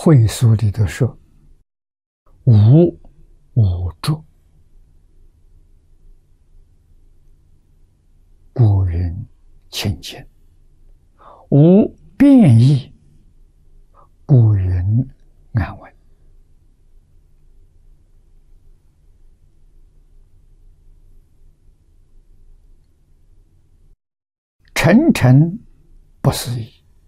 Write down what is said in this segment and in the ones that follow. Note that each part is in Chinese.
会所里头说：无五浊，故云清净；无变异，故云安稳。沉沉不思议，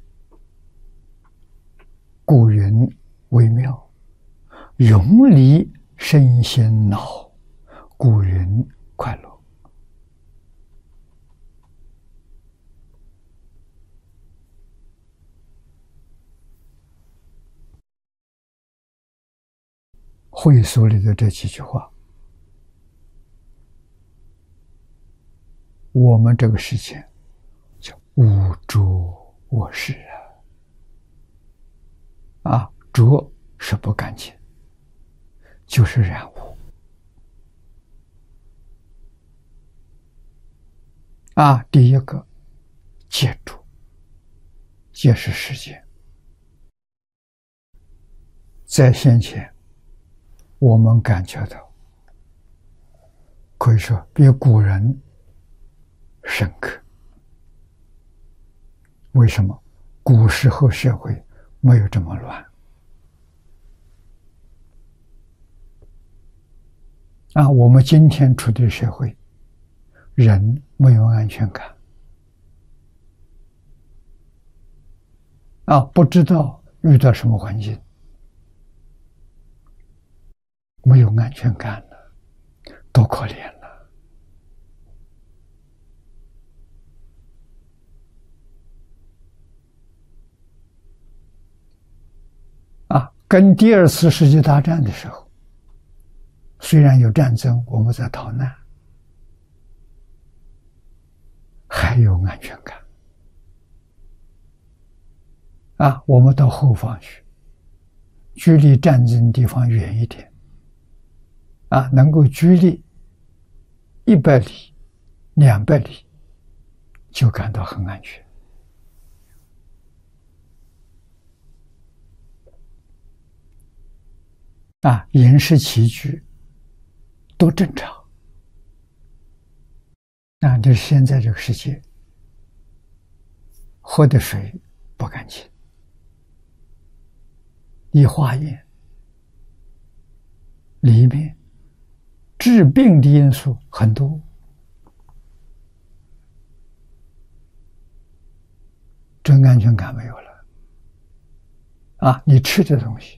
故云微妙；永离身心恼，故云快乐。会所里的这几句话，我们这个世界叫无浊我识浊是不干净，就是染污第一个戒浊，戒是世界。在先前我们感觉到，可以说比古人深刻。为什么？古时候社会没有这么乱我们今天处的社会，人没有安全感不知道遇到什么环境，没有安全感了，多可怜了跟第二次世界大战的时候，虽然有战争，我们在逃难，还有安全感我们到后方去，距离战争地方远一点能够距离100里、200里，就感到很安全饮食起居都正常就是现在这个世界，喝的水不干净，一化验里面致病的因素很多真安全感没有了你吃的东西，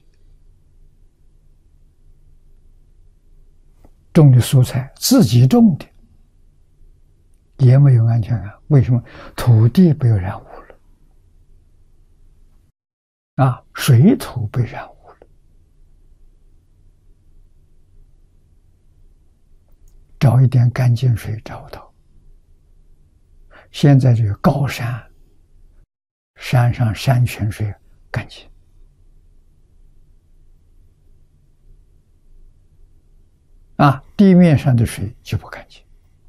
种的蔬菜自己种的也没有安全感。为什么？土地被染污了水土被染污了，找一点干净水找不到。现在这个高山，山上山泉水干净地面上的水就不干净。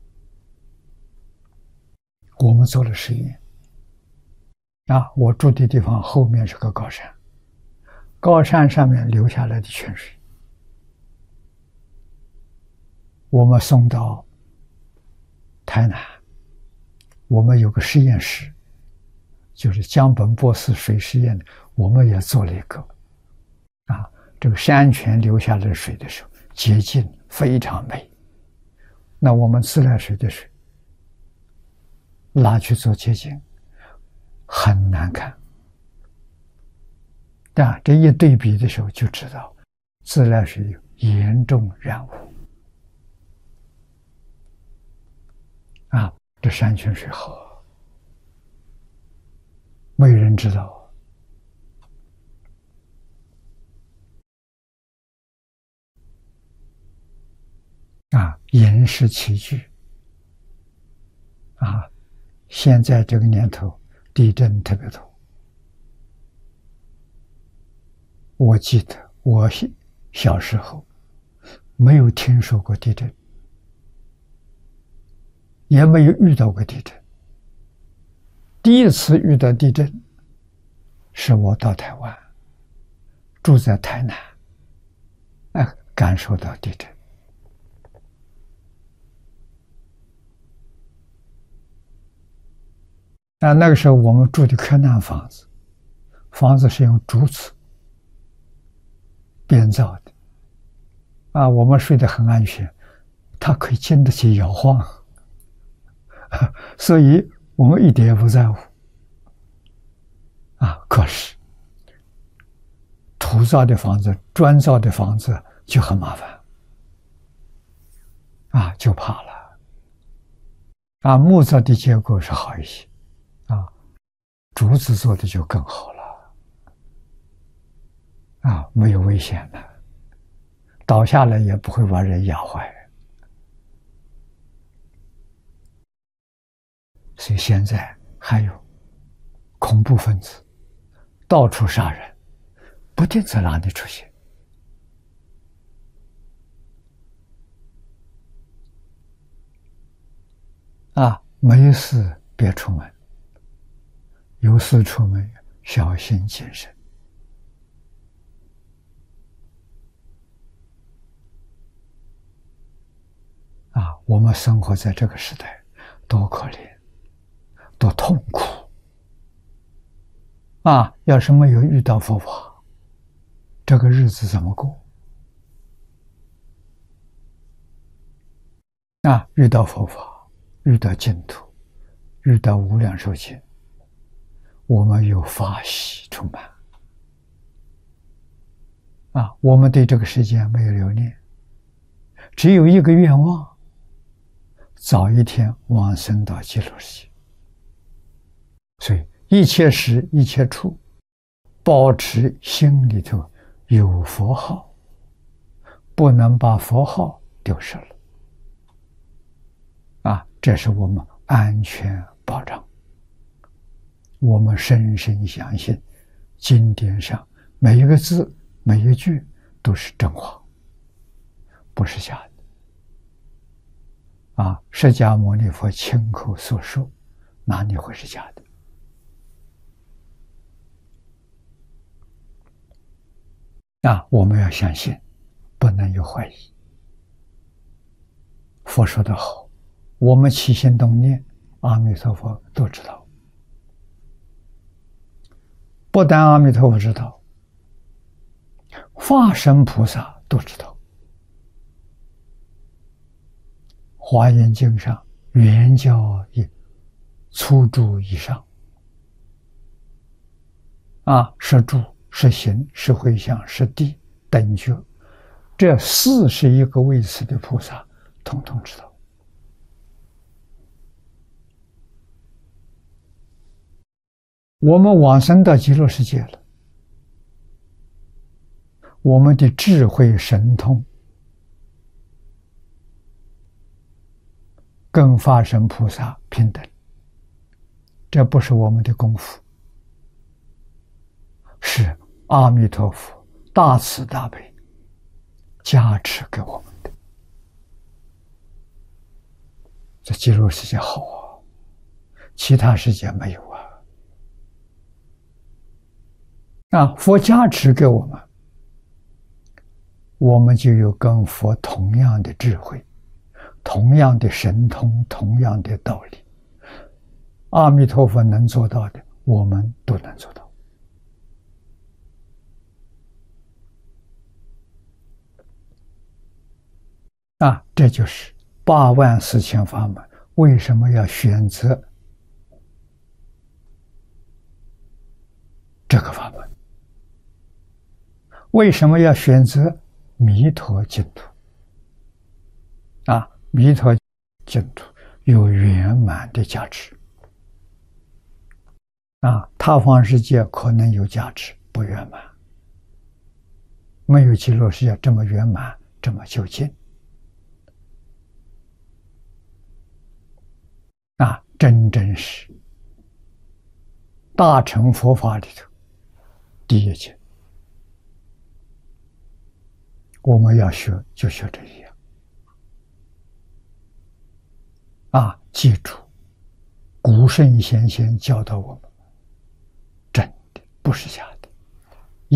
我们做了实验我住的地方后面是个高山，高山上面流下来的泉水，我们送到台南，我们有个实验室，就是江本博士水实验的，我们也做了一个这个山泉流下来的水的时候洁净非常美，那我们自来水的水拿去做洁净很难看这一对比的时候就知道自来水有严重染污这山泉水好，没有人知道饮食起居现在这个年头地震特别多，我记得我小时候没有听说过地震，也没有遇到过地震。第一次遇到地震是我到台湾住在台南，感受到地震。那个时候我们住的柯南房子，房子是用竹子编造的，我们睡得很安全，它可以经得起摇晃，所以我们一点也不在乎。可是土造的房子、砖造的房子就很麻烦，就怕了。木造的结构是好一些，竹子做的就更好了，没有危险的，倒下来也不会把人压坏。所以现在还有恐怖分子到处杀人，不定在哪里出现。没事别出门，有事出门小心谨慎。我们生活在这个时代，多可怜，多痛苦。要是没有遇到佛法，这个日子怎么过？遇到佛法，遇到净土，遇到无量寿经，我们有法喜充满。我们对这个世界没有留恋，只有一个愿望，早一天往生到极乐世界。所以一切时一切处，保持心里头有佛号，不能把佛号丢失了。这是我们安全保障。我们深深相信经典上每一个字每一句都是真话，不是假的。释迦牟尼佛亲口所说，哪里会是假的？我们要相信，不能有怀疑。佛说得好，我们起心动念，阿弥陀佛都知道。不但阿弥陀佛知道，化身菩萨都知道。华严经上圆教粗注以上，是住、是行、是回向、是地、等觉，这41个位次的菩萨统统知道。我们往生到极乐世界了，我们的智慧神通跟法身菩萨平等，这不是我们的功夫，是阿弥陀佛大慈大悲加持给我们的。这极乐世界好其他世界没有佛加持给我们，我们就有跟佛同样的智慧，同样的神通，同样的道理。阿弥陀佛能做到的，我们都能做到。这就是84000法门为什么要选择这个法门？为什么要选择弥陀净土？弥陀净土有圆满的价值。他方世界可能有价值，不圆满，没有极乐世界这么圆满，这么究竟。真正是大乘佛法里头第一境。我们要学就学这一样。记住，古圣先贤教导我们，真的不是假的。